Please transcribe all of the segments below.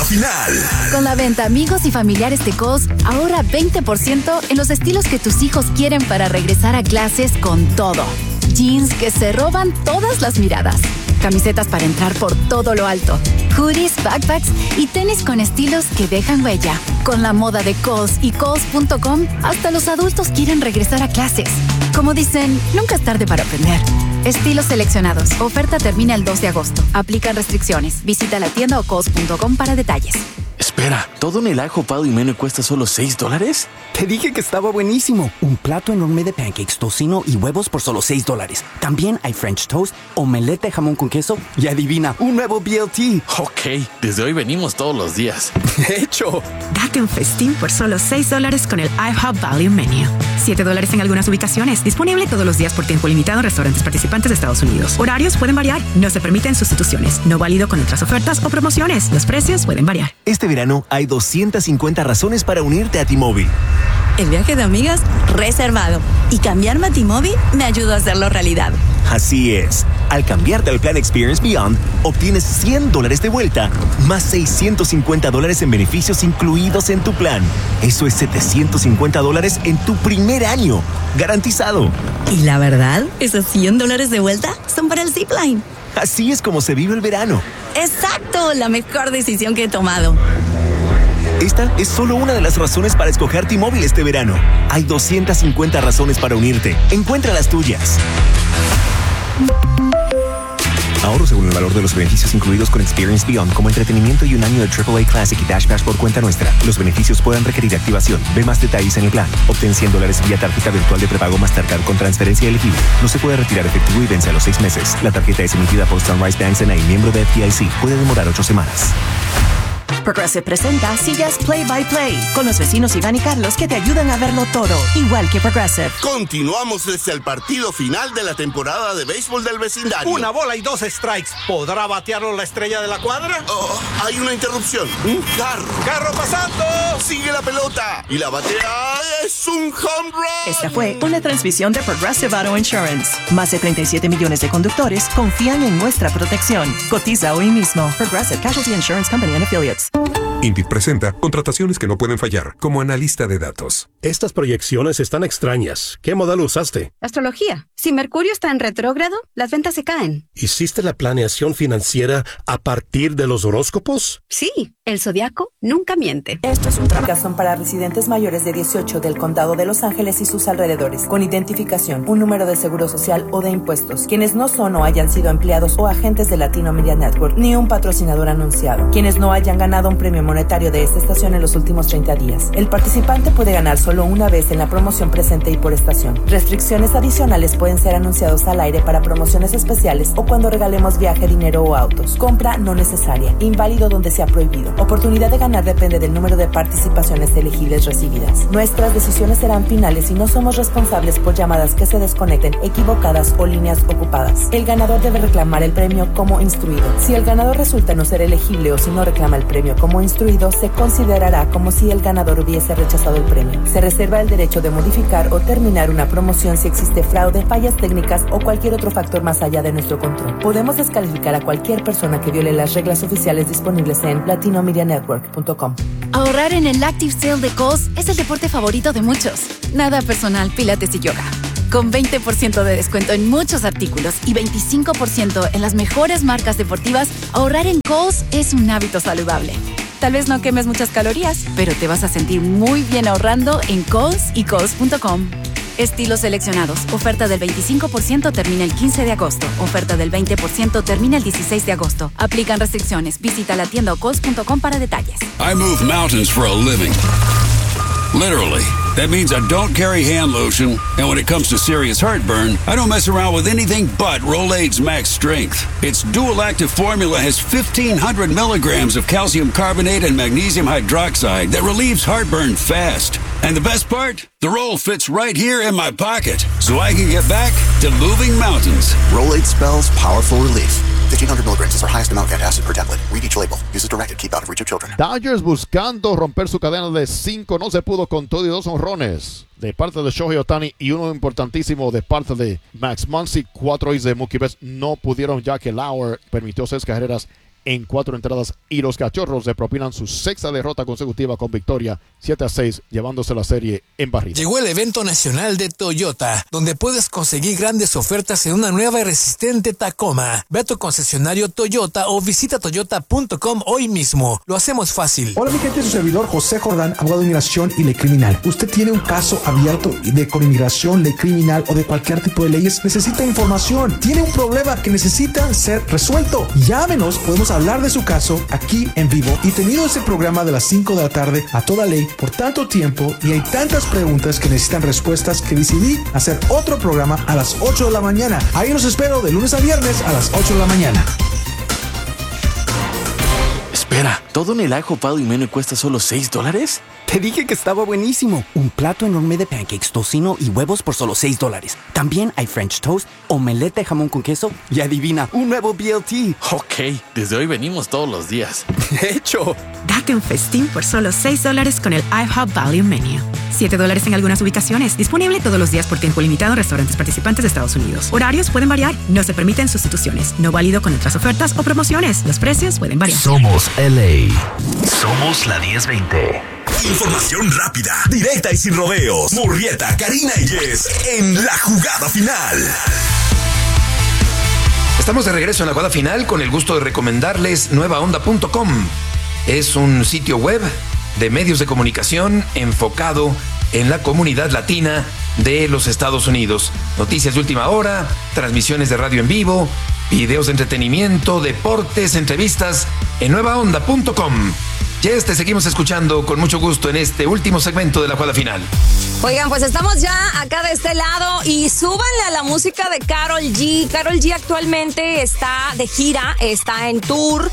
final. Con la venta Amigos y Familiares de Kohl's, ahorra 20% en los estilos que tus hijos quieren para regresar a clases con todo. Jeans que se roban todas las miradas. Camisetas para entrar por todo lo alto. Hoodies, backpacks y tenis con estilos que dejan huella. Con la moda de Kohl's y Kohl's.com, hasta los adultos quieren regresar a clases. Como dicen, nunca es tarde para aprender. Estilos seleccionados. Oferta termina el 2 de agosto. Aplican restricciones. Visita la tienda o Kohl's.com para detalles. Espera, ¿todo en el ajo Pal y Menú cuesta solo $6? Te dije que estaba buenísimo. Un plato enorme de pancakes, tocino y huevos por solo $6. También hay French toast, omelette de jamón con queso y adivina, un nuevo BLT. Ok, desde hoy venimos todos los días. De hecho. Date un festín por solo $6 con el IHOP Value Menu. $7 en algunas ubicaciones. Disponible todos los días por tiempo limitado en restaurantes participantes de Estados Unidos. Horarios pueden variar. No se permiten sustituciones. No válido con otras ofertas o promociones. Los precios pueden variar. Este verano hay 250 razones para unirte a T-Mobile. El viaje de amigas reservado. Y cambiarme a T-Mobile me ayudó a hacerlo realidad. Así es. Al cambiarte al plan Experience Beyond, obtienes $100 de vuelta, más $650 en beneficios incluidos en tu plan. Eso es $750 en tu primer año. Garantizado. Y la verdad, esos $100 de vuelta son para el Zipline. Así es como se vive el verano. ¡Exacto! La mejor decisión que he tomado. Esta es solo una de las razones para escoger T-Mobile este verano. Hay 250 razones para unirte. Encuentra las tuyas. Ahorro según el valor de los beneficios incluidos con Experience Beyond, como entretenimiento y un año de AAA Classic y Dash Pass por cuenta nuestra. Los beneficios pueden requerir activación. Ve más detalles en el plan. Obtén $100 vía tarjeta virtual de prepago Mastercard con transferencia elegible. No se puede retirar efectivo y vence a los 6 meses. La tarjeta es emitida por Sunrise Banks N.A., miembro de FDIC. Puede demorar 8 semanas. Progressive presenta sillas Play by Play con los vecinos Iván y Carlos que te ayudan a verlo todo, igual que Progressive. Continuamos desde el partido final de la temporada de béisbol del vecindario. Una bola y 2 strikes. ¿Podrá batearlo la estrella de la cuadra? Oh, hay una interrupción. Un carro. ¡Carro pasando! Sigue la pelota y la batea es un home run. Esta fue una transmisión de Progressive Auto Insurance. Más de 37 millones de conductores confían en nuestra protección. Cotiza hoy mismo. Progressive Casualty Insurance Company and Affiliates. Indeed presenta contrataciones que no pueden fallar como analista de datos. Estas proyecciones están extrañas. ¿Qué modelo usaste? Astrología. Si Mercurio está en retrógrado, las ventas se caen. ¿Hiciste la planeación financiera a partir de los horóscopos? Sí, el zodiaco nunca miente. Esto es un son para residentes mayores de 18 del condado de Los Ángeles y sus alrededores, con identificación, un número de seguro social o de impuestos, quienes no son o hayan sido empleados o agentes de Latino Media Network, ni un patrocinador anunciado, quienes no hayan ganado un premio monetario de esta estación en los últimos 30 días. El participante puede ganar solo una vez en la promoción presente y por estación. Restricciones adicionales pueden ser anunciados al aire para promociones especiales o cuando regalemos viaje, dinero o autos. Compra no necesaria. Inválido donde sea prohibido. Oportunidad de ganar depende del número de participaciones elegibles recibidas. Nuestras decisiones serán finales y no somos responsables por llamadas que se desconecten, equivocadas o líneas ocupadas. El ganador debe reclamar el premio como instruido. Si el ganador resulta no ser elegible o si no reclama el premio como instruido, se considerará como si el ganador hubiese rechazado el premio. Se reserva el derecho de modificar o terminar una promoción si existe fraude, fallas técnicas o cualquier otro factor más allá de nuestro control. Podemos descalificar a cualquier persona que viole las reglas oficiales disponibles en latinomedianetwork.com. Ahorrar en el Active Sale de Kohl's es el deporte favorito de muchos. Nada personal, pilates y yoga. Con 20% de descuento en muchos artículos y 25% en las mejores marcas deportivas, ahorrar en Kohl's es un hábito saludable. Tal vez no quemes muchas calorías, pero te vas a sentir muy bien ahorrando en Kohl's y Kohl's.com. Estilos seleccionados. Oferta del 25% termina el 15 de agosto. Oferta del 20% termina el 16 de agosto. Aplican restricciones. Visita la tienda o Kohl's.com para detalles. I move mountains for a living. Literally. That means I don't carry hand lotion, and when it comes to serious heartburn, I don't mess around with anything but Rolaids Max Strength. Its dual active formula has 1,500 milligrams of calcium carbonate and magnesium hydroxide that relieves heartburn fast. And the best part? The roll fits right here in my pocket, so I can get back to moving mountains. Rolaids spells powerful relief. 1,500 milligrams is our highest amount of antacid per tablet. Read each label. Use as directed. Keep out of reach of children. Dodgers buscando romper su cadena de 5. No se pudo con todo y 2 honrones de parte de Shohei Ohtani y uno importantísimo de parte de Max Muncy. 4 hits de Mookie Betts no pudieron ya que Lauer permitió 6 carreras en 4 entradas y los Cachorros le propinan su 6ª derrota consecutiva con victoria 7-6, llevándose la serie en barrida. Llegó el evento nacional de Toyota, donde puedes conseguir grandes ofertas en una nueva y resistente Tacoma. Ve a tu concesionario Toyota o visita toyota.com hoy mismo. Lo hacemos fácil. Hola mi gente, su servidor José Jordán, abogado de inmigración y ley criminal. ¿Usted tiene un caso abierto con inmigración, ley criminal o de cualquier tipo de leyes? ¿Necesita información? ¿Tiene un problema que necesita ser resuelto? Llámenos, podemos hablar de su caso aquí en vivo. Y tenido ese programa de las 5 de la tarde a toda ley por tanto tiempo y hay tantas preguntas que necesitan respuestas que decidí hacer otro programa a las 8 de la mañana. Ahí los espero de lunes a viernes a las 8 de la mañana. Espera, ¿todo en el ajo Pado y Mene cuesta solo $6? Te dije que estaba buenísimo. Un plato enorme de pancakes, tocino y huevos por solo $6. También hay French toast, omelette de jamón con queso y adivina, un nuevo BLT. Ok, desde hoy venimos todos los días. De hecho. Date un festín por solo $6 con el IHOP Value Menu. $7 en algunas ubicaciones. Disponible todos los días por tiempo limitado en restaurantes participantes de Estados Unidos. Horarios pueden variar. No se permiten sustituciones. No válido con otras ofertas o promociones. Los precios pueden variar. Somos LA. Somos la 1020. Información rápida, directa y sin rodeos. Murrieta, Karina y Jess en la jugada final. Estamos de regreso en la jugada final con el gusto de recomendarles nuevaonda.com. Es un sitio web de medios de comunicación enfocado en la comunidad latina de los Estados Unidos. Noticias de última hora, transmisiones de radio en vivo, videos de entretenimiento, deportes, entrevistas en nuevaonda.com. Jess, te seguimos escuchando con mucho gusto en este último segmento de la jugada final. Oigan, pues estamos ya acá de este lado y súbanle a la música de Karol G. Karol G actualmente está de gira, está en tour.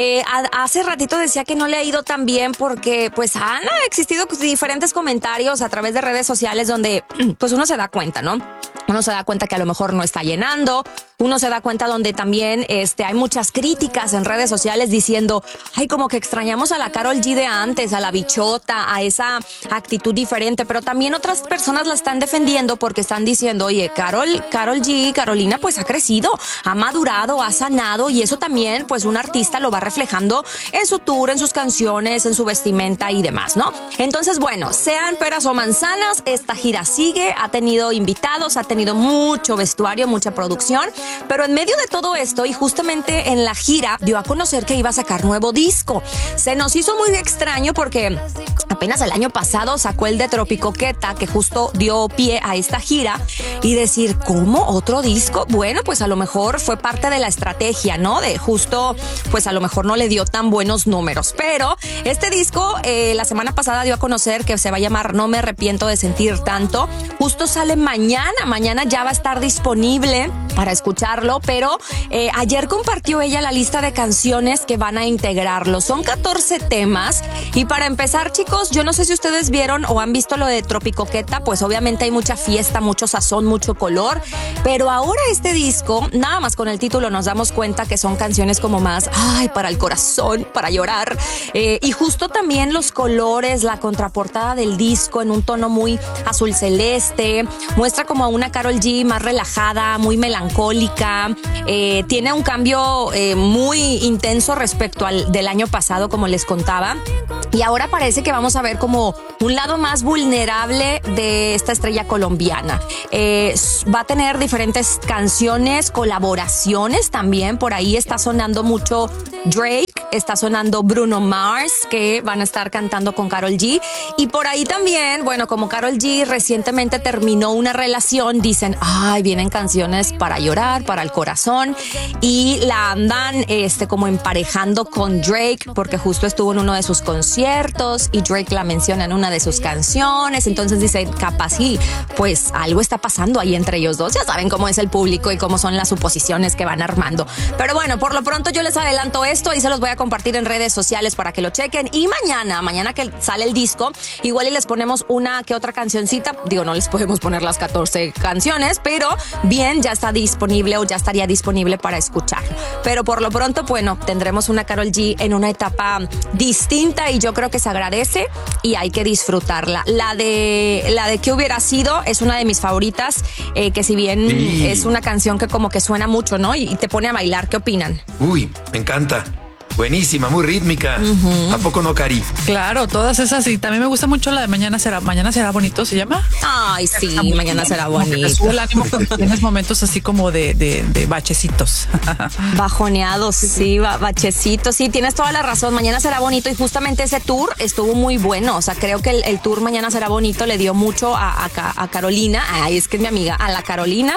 Hace ratito decía que no le ha ido tan bien porque pues han existido diferentes comentarios a través de redes sociales donde pues uno se da cuenta, ¿no? Uno se da cuenta que a lo mejor no está llenando. Uno se da cuenta donde también hay muchas críticas en redes sociales diciendo, ay, como que extrañamos a la Karol G de antes, a la bichota, a esa actitud diferente. Pero también otras personas la están defendiendo porque están diciendo, oye, Karol G, Carolina, pues ha crecido, ha madurado, ha sanado y eso también, pues un artista lo va reflejando en su tour, en sus canciones, en su vestimenta y demás, ¿no? Entonces, bueno, sean peras o manzanas, esta gira sigue, ha tenido invitados, ha tenido mucho vestuario, mucha producción. Pero en medio de todo esto y justamente en la gira dio a conocer que iba a sacar nuevo disco. Se nos hizo muy extraño porque apenas el año pasado sacó el de Tropicoqueta, que justo dio pie a esta gira, y decir, ¿cómo? ¿Otro disco? Bueno, pues a lo mejor fue parte de la estrategia, ¿no? De justo, pues a lo mejor no le dio tan buenos números. Pero este disco la semana pasada dio a conocer que se va a llamar No me arrepiento de sentir tanto. Justo sale mañana ya va a estar disponible para escucharlo, pero ayer compartió ella la lista de canciones que van a integrarlo. Son 14 temas y para empezar, chicos, yo no sé si ustedes vieron o han visto lo de Tropicoqueta, pues obviamente hay mucha fiesta, mucho sazón, mucho color, pero ahora este disco, nada más con el título nos damos cuenta que son canciones como más, ay, para el corazón, para llorar, y justo también los colores, la contraportada del disco en un tono muy azul celeste, muestra como a una Karol G más relajada, muy melancólica, tiene un cambio muy intenso respecto al del año pasado, como les contaba, y ahora parece que vamos a ver como un lado más vulnerable de esta estrella colombiana. Va a tener diferentes canciones, colaboraciones también, por ahí está sonando mucho Drake, está sonando Bruno Mars, que van a estar cantando con Karol G, y por ahí también, bueno, como Karol G recientemente terminó una relación, dicen, ay, vienen canciones para llorar, para el corazón, y la andan como emparejando con Drake, porque justo estuvo en uno de sus conciertos y Drake la menciona en una de sus canciones, entonces dicen, capaz sí, pues algo está pasando ahí entre ellos dos. Ya saben cómo es el público y cómo son las suposiciones que van armando, pero bueno, por lo pronto yo les adelanto esto y se los voy a compartir en redes sociales para que lo chequen, y mañana que sale el disco, igual y les ponemos una que otra cancioncita, digo, no les podemos poner las 14 canciones, pero bien, ya está disponible o ya estaría disponible para escucharlo. Pero por lo pronto, bueno, tendremos una Karol G en una etapa distinta y yo creo que se agradece y hay que disfrutarla. La de ¿Qué hubiera sido? Es una de mis favoritas, que si bien es una canción que como que suena mucho, ¿no? Y te pone a bailar. ¿Qué opinan? Uy, me encanta. Buenísima, muy rítmica. ¿A poco no, Cari? Claro, todas esas. Y también me gusta mucho la de Mañana será bonito, ¿se llama? Ay, sí, Mañana será bonito. Sube el ánimo cuando tienes momentos así como de bachecitos. Bajoneados, sí, bachecitos. Sí, tienes toda la razón. Mañana será bonito y justamente ese tour estuvo muy bueno. O sea, creo que el tour Mañana será bonito le dio mucho a Carolina. Ay, es que es mi amiga, a la Carolina.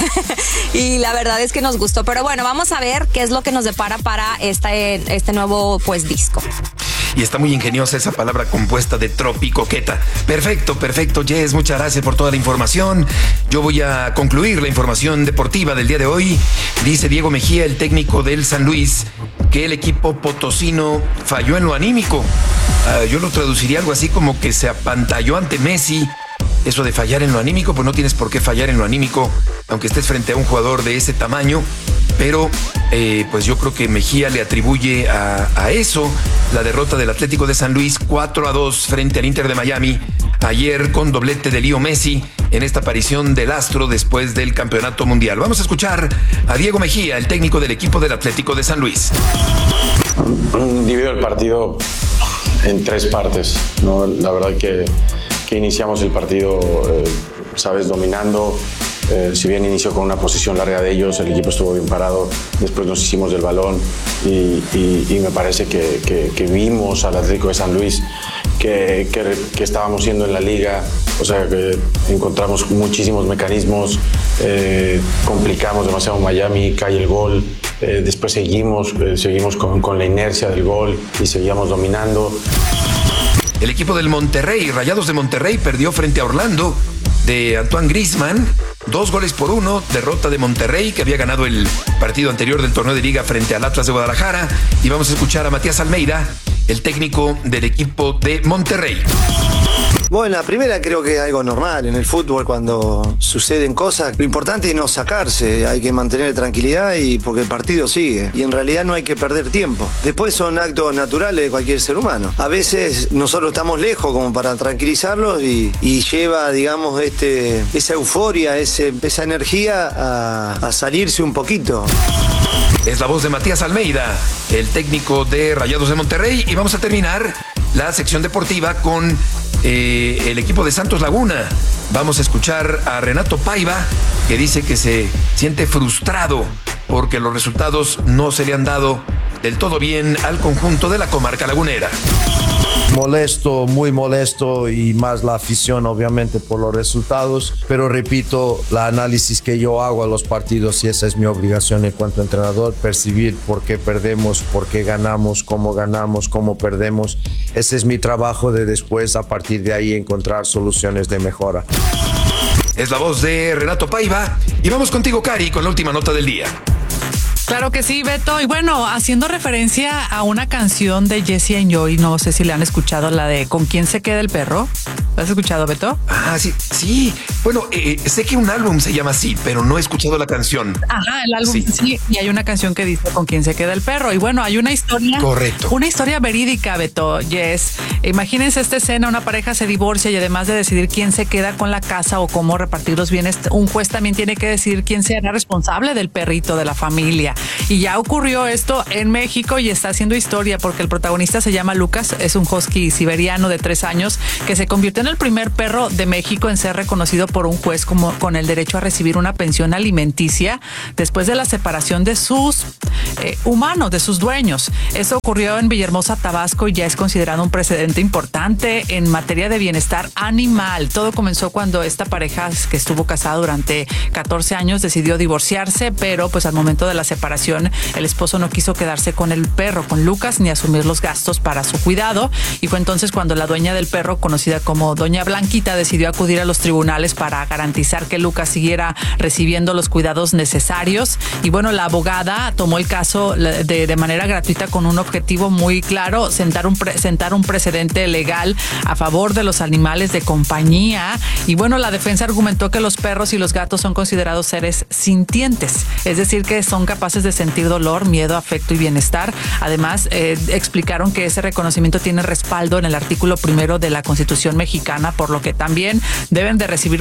Y la verdad es que nos gustó. Pero bueno, vamos a ver qué es lo que nos depara para este nuevo disco. Y está muy ingeniosa esa palabra compuesta de tropicoqueta. Perfecto, Jess, muchas gracias por toda la información. Yo voy a concluir la información deportiva del día de hoy. Dice Diego Mejía, el técnico del San Luis, que el equipo potosino falló en lo anímico. Yo lo traduciría algo así como que se apantalló ante Messi. Eso de fallar en lo anímico, pues no tienes por qué fallar en lo anímico, aunque estés frente a un jugador de ese tamaño. Pero pues yo creo que Mejía le atribuye a eso la derrota del Atlético de San Luis 4-2 frente al Inter de Miami ayer, con doblete de Leo Messi en esta aparición del astro después del campeonato mundial. Vamos a escuchar a Diego Mejía, el técnico del equipo del Atlético de San Luis. Divido el partido en 3 partes, ¿no? La verdad que iniciamos el partido, dominando. Si bien inició con una posición larga de ellos, el equipo estuvo bien parado, después nos hicimos del balón y me parece que vimos al Atlético de San Luis que estábamos siendo en la liga, o sea que encontramos muchísimos mecanismos, complicamos demasiado Miami, cae el gol, después seguimos con la inercia del gol y seguíamos dominando. El equipo del Monterrey, Rayados de Monterrey, perdió frente a Orlando de Antoine Griezmann, 2-1, derrota de Monterrey, que había ganado el partido anterior del torneo de liga frente al Atlas de Guadalajara. Y vamos a escuchar a Matías Almeida, el técnico del equipo de Monterrey. Bueno, la primera creo que es algo normal en el fútbol cuando suceden cosas. Lo importante es no sacarse, hay que mantener tranquilidad porque el partido sigue. Y en realidad no hay que perder tiempo. Después son actos naturales de cualquier ser humano. A veces nosotros estamos lejos como para tranquilizarlos y lleva, digamos, esa euforia, esa energía a salirse un poquito. Es la voz de Matías Almeida, el técnico de Rayados de Monterrey. Y vamos a terminar la sección deportiva con el equipo de Santos Laguna. Vamos a escuchar a Renato Paiva, que dice que se siente frustrado porque los resultados no se le han dado del todo bien al conjunto de la comarca lagunera. Molesto, muy molesto, y más la afición obviamente por los resultados, pero repito, el análisis que yo hago a los partidos, y esa es mi obligación en cuanto a entrenador, percibir por qué perdemos, por qué ganamos, cómo perdemos. Ese es mi trabajo de después, a partir de ahí, encontrar soluciones de mejora. Es la voz de Renato Paiva. Y vamos contigo, Cari, con la última nota del día. Claro que sí, Beto. Y bueno, haciendo referencia a una canción de Jesse and Joy, no sé si la han escuchado, la de ¿Con quién se queda el perro? ¿La has escuchado, Beto? Ah, sí. Bueno, sé que un álbum se llama así, pero no he escuchado la canción. Ajá, el álbum sí. Y hay una canción que dice ¿Con quién se queda el perro? Y bueno, hay una historia. Correcto. Una historia verídica, Beto, Jess. Imagínense esta escena, una pareja se divorcia y además de decidir quién se queda con la casa o cómo repartir los bienes, un juez también tiene que decidir quién será responsable del perrito, de la familia. Y ya ocurrió esto en México y está haciendo historia porque el protagonista se llama Lucas, es un husky siberiano de 3 años que se convirtió en el primer perro de México en ser reconocido por un juez como con el derecho a recibir una pensión alimenticia después de la separación de sus humanos, de sus dueños. Eso ocurrió en Villahermosa, Tabasco, y ya es considerado un precedente importante en materia de bienestar animal. Todo comenzó cuando esta pareja, que estuvo casada durante 14 años, decidió divorciarse, pero pues al momento de la separación el esposo no quiso quedarse con el perro, con Lucas, ni asumir los gastos para su cuidado, y fue entonces cuando la dueña del perro, conocida como Doña Blanquita, decidió acudir a los tribunales para garantizar que Lucas siguiera recibiendo los cuidados necesarios. Y bueno, la abogada tomó el caso de manera gratuita con un objetivo muy claro: sentar un precedente legal a favor de los animales de compañía. Y bueno, la defensa argumentó que los perros y los gatos son considerados seres sintientes, es decir, que son capaces de sentir dolor, miedo, afecto y bienestar. Además, explicaron que ese reconocimiento tiene respaldo en el artículo 1 de la Constitución mexicana, por lo que también deben de recibir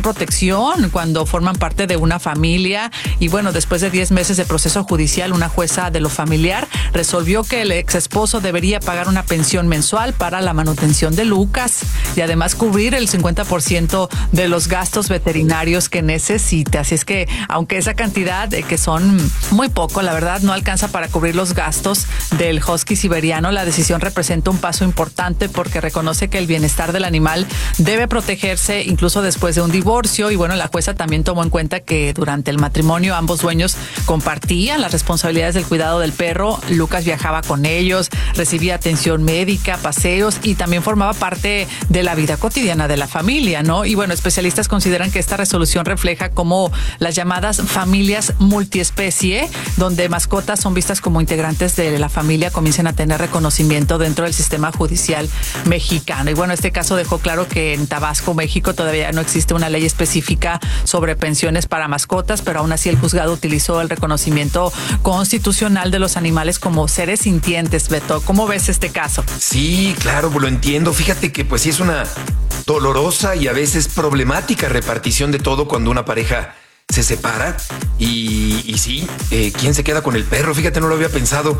protección cuando forman parte de una familia. Y bueno, después de 10 meses de proceso judicial, una jueza de lo familiar resolvió que el ex esposo debería pagar una pensión mensual para la manutención de Lucas y además cubrir el 50% de los gastos veterinarios que necesita. Así es que, aunque esa cantidad, que son muy poco, la verdad, no alcanza para cubrir los gastos del husky siberiano, la decisión representa un paso importante porque reconoce que el bienestar del animal debe protegerse incluso después de un divorcio. Y bueno, la jueza también tomó en cuenta que durante el matrimonio ambos dueños compartían las responsabilidades del cuidado del perro. Lucas viajaba con ellos, recibía atención médica, paseos y también formaba parte de la vida cotidiana de la familia, ¿no? Y bueno, especialistas consideran que esta resolución refleja cómo las llamadas familias multiespecie, donde mascotas son vistas como integrantes de la familia, comiencen a tener reconocimiento dentro del sistema judicial mexicano. Y bueno, este caso dejó claro que en Tabasco, México, todavía no existe una ley específica sobre pensiones para mascotas, pero aún así el juzgado utilizó el reconocimiento constitucional de los animales como seres sintientes. Beto, ¿cómo ves este caso? Sí, claro, lo entiendo. Fíjate que pues sí es una dolorosa y a veces problemática repartición de todo cuando una pareja se separa y sí, ¿quién se queda con el perro? Fíjate, no lo había pensado.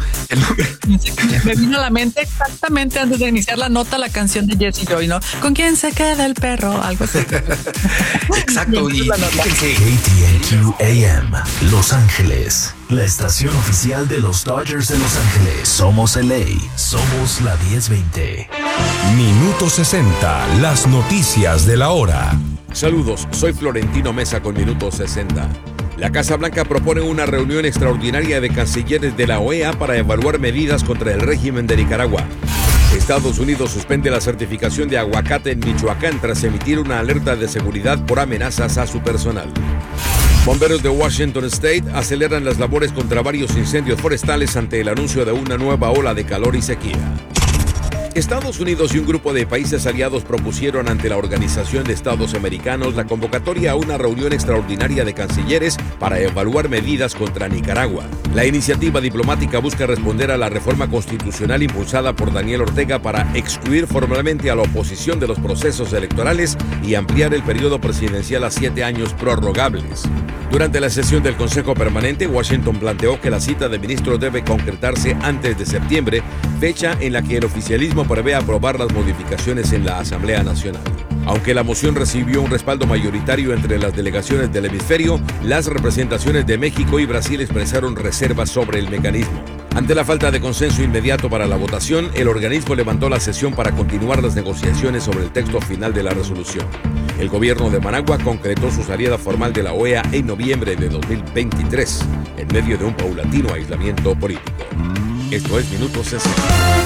Me vino a la mente exactamente antes de iniciar la nota la canción de Jesse Joy, ¿no? ¿Con quién se queda el perro? Algo así. Exacto. Y fíjense. KTNQ AM, Los Ángeles, la estación oficial de los Dodgers de Los Ángeles. Somos LA, somos la 1020. Minuto 60, las noticias de la hora. Saludos, soy Florentino Mesa con Minuto 60. La Casa Blanca propone una reunión extraordinaria de cancilleres de la OEA para evaluar medidas contra el régimen de Nicaragua. Estados Unidos suspende la certificación de aguacate en Michoacán tras emitir una alerta de seguridad por amenazas a su personal. Bomberos de Washington State aceleran las labores contra varios incendios forestales ante el anuncio de una nueva ola de calor y sequía. Estados Unidos y un grupo de países aliados propusieron ante la Organización de Estados Americanos la convocatoria a una reunión extraordinaria de cancilleres para evaluar medidas contra Nicaragua. La iniciativa diplomática busca responder a la reforma constitucional impulsada por Daniel Ortega para excluir formalmente a la oposición de los procesos electorales y ampliar el periodo presidencial a 7 años prorrogables. Durante la sesión del Consejo Permanente, Washington planteó que la cita de ministros debe concretarse antes de septiembre, fecha en la que el oficialismo prevé aprobar las modificaciones en la Asamblea Nacional. Aunque la moción recibió un respaldo mayoritario entre las delegaciones del hemisferio, las representaciones de México y Brasil expresaron reservas sobre el mecanismo. Ante la falta de consenso inmediato para la votación, el organismo levantó la sesión para continuar las negociaciones sobre el texto final de la resolución. El gobierno de Managua concretó su salida formal de la OEA en noviembre de 2023, en medio de un paulatino aislamiento político. Esto es Minuto 60.